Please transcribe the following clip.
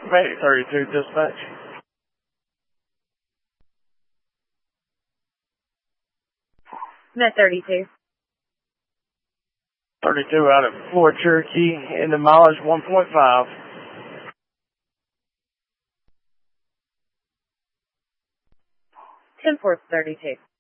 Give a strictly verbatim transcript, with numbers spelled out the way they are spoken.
May thirty-two dispatch. Met thirty-two. thirty-two out of Fort Cherokee, and the mileage one point five. ten four thirty-two.